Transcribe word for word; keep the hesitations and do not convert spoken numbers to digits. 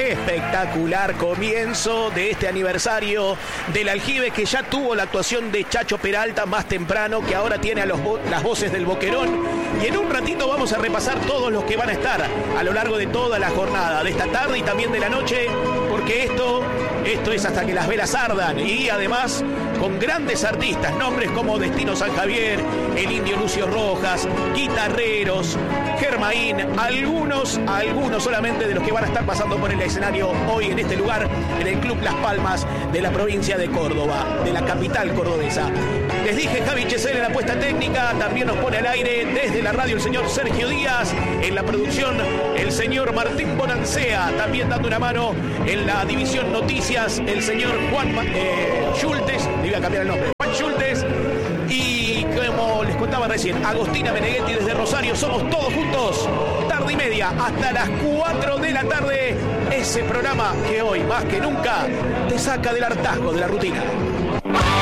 espectacular comienzo de este aniversario del Aljibe, que ya tuvo la actuación de Chacho Peralta más temprano, que ahora tiene a los vo- las voces del Boquerón. Y en un ratito vamos a repasar todos los que van a estar a lo largo de toda la jornada, de esta tarde y también de la noche, porque esto, esto es hasta que las velas ardan. Y además con grandes artistas, nombres como Destino San Javier, el Indio Lucio Rojas, guitarreros, Germain, algunos, algunos solamente de los que van a estar pasando por el escenario hoy en este lugar, en el Club Las Palmas de la provincia de Córdoba, de la capital cordobesa. Les dije, Javi Chesel en la puesta técnica, también nos pone al aire desde la radio el señor Sergio Díaz, en la producción el señor Martín Bonancea, también dando una mano en la división noticias el señor Juan eh, Schultes, le iba a cambiar el nombre, Juan Schultes, y como les contaba recién, Agostina Meneghetti desde Rosario. Somos todos juntos, tarde y media, hasta las cuatro de la tarde, ese programa que hoy más que nunca te saca del hartazgo de la rutina.